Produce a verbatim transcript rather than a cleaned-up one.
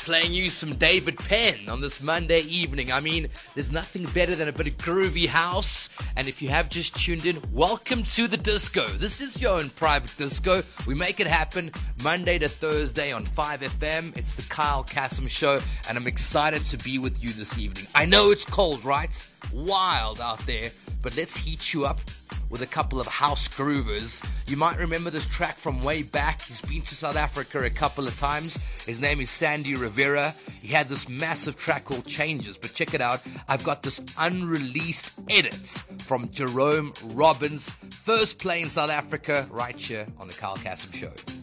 playing you some David Penn on this Monday evening. I mean, there's nothing better than a bit of groovy house. And if you have just tuned in, welcome to the disco. This is your own private disco. We make it happen Monday to Thursday on five F M. It's the Kyle Kasim Show, and I'm excited to be with you this evening. I know it's cold, right? Wild out there, but let's heat you up with a couple of house groovers. You might remember this track from way back. He's been to South Africa a couple of times. His name is Sandy Rivera. He had this massive track called Changes, but check it out. I've got this unreleased edit from Jerome Robbins. First play in South Africa, right here on the Kyle Kasim Show.